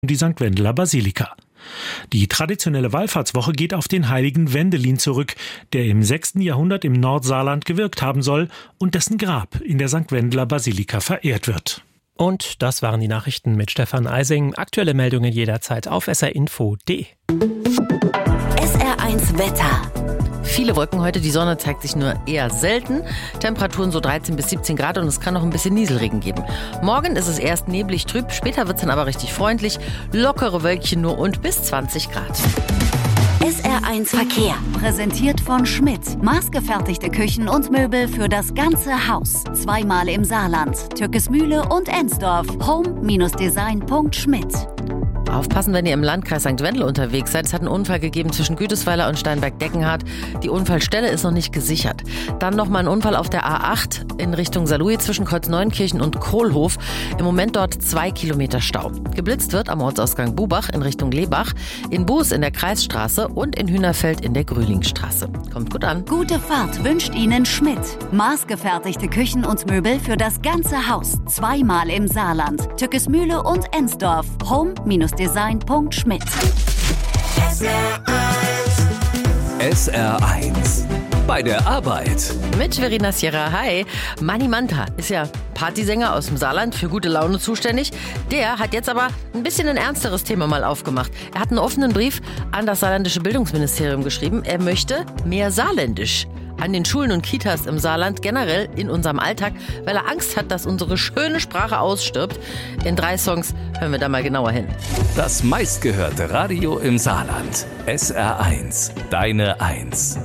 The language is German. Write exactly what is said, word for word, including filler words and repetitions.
die Sankt Wendeler Basilika. Die traditionelle Wallfahrtswoche geht auf den heiligen Wendelin zurück, der im sechsten Jahrhundert im Nordsaarland gewirkt haben soll und dessen Grab in der Sankt Wendeler Basilika verehrt wird. Und das waren die Nachrichten mit Stefan Eising. Aktuelle Meldungen jederzeit auf s r info punkt d e. S R eins Wetter. Viele Wolken heute, die Sonne zeigt sich nur eher selten. Temperaturen so dreizehn bis siebzehn Grad und es kann noch ein bisschen Nieselregen geben. Morgen ist es erst neblig trüb, später wird es dann aber richtig freundlich. Lockere Wölkchen nur und bis zwanzig Grad. S R eins Verkehr, präsentiert von Schmidt. Maßgefertigte Küchen und Möbel für das ganze Haus. Zweimal im Saarland, Türkesmühle und Ensdorf. home design punkt schmidt. Aufpassen, wenn ihr im Landkreis Sankt Wendel unterwegs seid. Es hat einen Unfall gegeben zwischen Gütesweiler und Steinberg-Deckenhardt. Die Unfallstelle ist noch nicht gesichert. Dann nochmal ein Unfall auf der A acht in Richtung Saarlouis zwischen Kreuz-Neunkirchen und Kohlhof. Im Moment dort zwei Kilometer Stau. Geblitzt wird am Ortsausgang Bubach in Richtung Lebach, in Buß in der Kreisstraße und in Hühnerfeld in der Grülingstraße. Kommt gut an. Gute Fahrt wünscht Ihnen Schmidt. Maßgefertigte Küchen und Möbel für das ganze Haus. Zweimal im Saarland, Türkesmühle und Ensdorf. home design punkt schmidt. S R eins. Bei der Arbeit. Mit Verena Sierra. Hi. Mani Manta ist ja Partysänger aus dem Saarland, für gute Laune zuständig. Der hat jetzt aber ein bisschen ein ernsteres Thema mal aufgemacht. Er hat einen offenen Brief an das saarländische Bildungsministerium geschrieben. Er möchte mehr Saarländisch an den Schulen und Kitas im Saarland, generell in unserem Alltag, weil er Angst hat, dass unsere schöne Sprache ausstirbt. In drei Songs hören wir da mal genauer hin. Das meistgehörte Radio im Saarland. S R eins. Deine Eins.